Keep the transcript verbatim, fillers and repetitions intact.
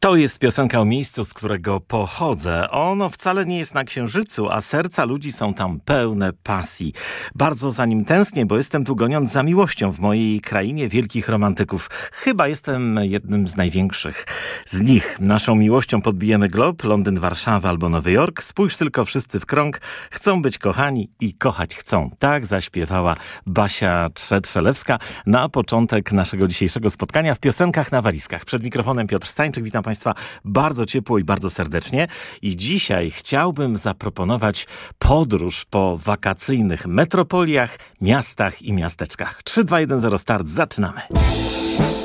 To jest piosenka o miejscu, z którego pochodzę. Ono wcale nie jest na Księżycu, a serca ludzi są tam pełne pasji. Bardzo za nim tęsknię, bo jestem tu goniąc za miłością w mojej krainie wielkich romantyków. Chyba jestem jednym z największych z nich. Naszą miłością podbijemy glob, Londyn, Warszawa albo Nowy Jork. Spójrz tylko wszyscy w krąg, chcą być kochani i kochać chcą. Tak zaśpiewała Basia Trzelewska na początek naszego dzisiejszego spotkania w Piosenkach na walizkach. Przed mikrofonem Piotr Stańczyk, witam Państwa bardzo ciepło i bardzo serdecznie. I dzisiaj chciałbym zaproponować podróż po wakacyjnych metropoliach, miastach i miasteczkach. trzy, dwa, jeden, zero, start, zaczynamy.